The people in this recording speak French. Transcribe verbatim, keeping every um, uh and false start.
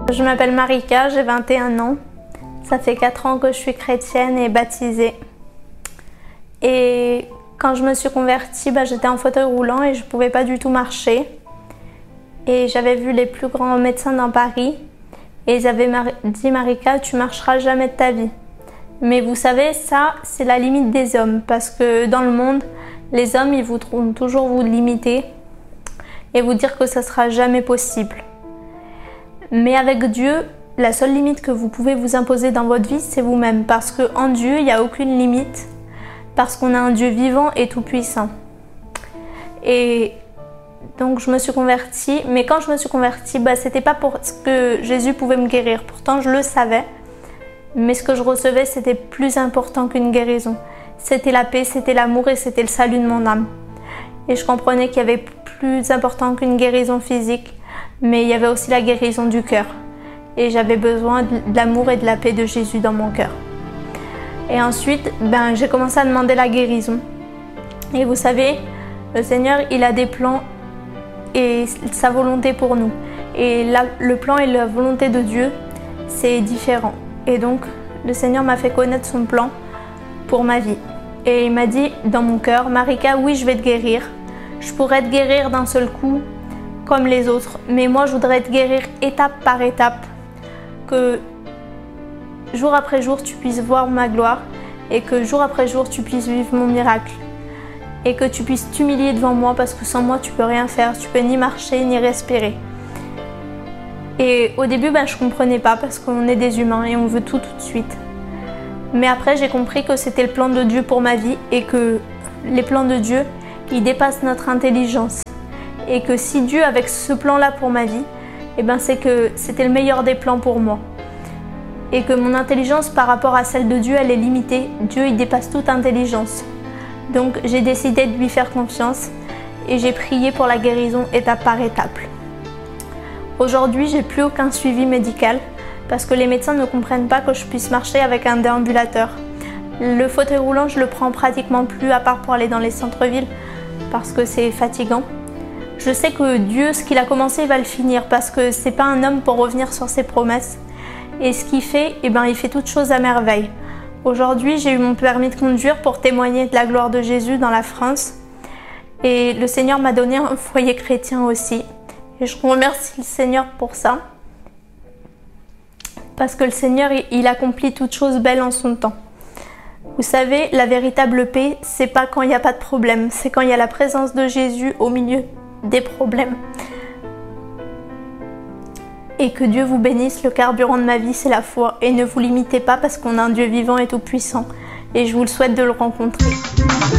Je m'appelle Marika, j'ai vingt et un ans. Ça fait quatre ans que je suis chrétienne et baptisée. Et quand je me suis convertie, bah, j'étais en fauteuil roulant et je ne pouvais pas du tout marcher. Et j'avais vu les plus grands médecins dans Paris. Et ils avaient dit « Marika, tu marcheras jamais de ta vie ». Mais vous savez, ça, c'est la limite des hommes. Parce que dans le monde, les hommes, ils voudront toujours vous limiter et vous dire que ça ne sera jamais possible. Mais avec Dieu, la seule limite que vous pouvez vous imposer dans votre vie, c'est vous-même. Parce qu'en Dieu, il n'y a aucune limite. Parce qu'on a un Dieu vivant et tout-puissant. Et donc, je me suis convertie. Mais quand je me suis convertie, bah, ce n'était pas parce que Jésus pouvait me guérir. Pourtant, je le savais. Mais ce que je recevais, c'était plus important qu'une guérison. C'était la paix, c'était l'amour et c'était le salut de mon âme. Et je comprenais qu'il y avait plus important qu'une guérison physique. Mais il y avait aussi la guérison du cœur. Et j'avais besoin de l'amour et de la paix de Jésus dans mon cœur. Et ensuite, ben, j'ai commencé à demander la guérison. Et vous savez, le Seigneur, il a des plans et sa volonté pour nous. Et la, le plan et la volonté de Dieu, c'est différent. Et donc, le Seigneur m'a fait connaître son plan pour ma vie. Et il m'a dit dans mon cœur, Marika, oui, je vais te guérir. Je pourrais te guérir d'un seul coup, comme les autres. Mais moi, je voudrais te guérir étape par étape. Que jour après jour, tu puisses voir ma gloire. Et que jour après jour, tu puisses vivre mon miracle. Et que tu puisses t'humilier devant moi, parce que sans moi, tu peux rien faire. Tu peux ni marcher, ni respirer. Et au début, ben, je ne comprenais pas, parce qu'on est des humains et on veut tout tout de suite. Mais après, j'ai compris que c'était le plan de Dieu pour ma vie. Et que les plans de Dieu, ils dépassent notre intelligence. Et que si Dieu, avec ce plan-là pour ma vie, eh ben c'est que c'était le meilleur des plans pour moi. Et que mon intelligence par rapport à celle de Dieu, elle est limitée. Dieu, il dépasse toute intelligence. Donc j'ai décidé de lui faire confiance et j'ai prié pour la guérison étape par étape. Aujourd'hui, j'ai plus aucun suivi médical parce que les médecins ne comprennent pas que je puisse marcher avec un déambulateur. Le fauteuil roulant, je le prends pratiquement plus à part pour aller dans les centres-villes parce que c'est fatigant. Je sais que Dieu, ce qu'il a commencé, il va le finir parce que c'est pas un homme pour revenir sur ses promesses. Et ce qu'il fait, eh ben, il fait toutes choses à merveille. Aujourd'hui, j'ai eu mon permis de conduire pour témoigner de la gloire de Jésus dans la France. Et le Seigneur m'a donné un foyer chrétien aussi. Et je remercie le Seigneur pour ça. Parce que le Seigneur, il accomplit toutes choses belles en son temps. Vous savez, la véritable paix, c'est pas quand il n'y a pas de problème. C'est quand il y a la présence de Jésus au milieu des problèmes. Et que Dieu vous bénisse. Le carburant de ma vie, c'est la foi. Et ne vous limitez pas parce qu'on a un Dieu vivant et tout puissant. Et je vous le souhaite de le rencontrer.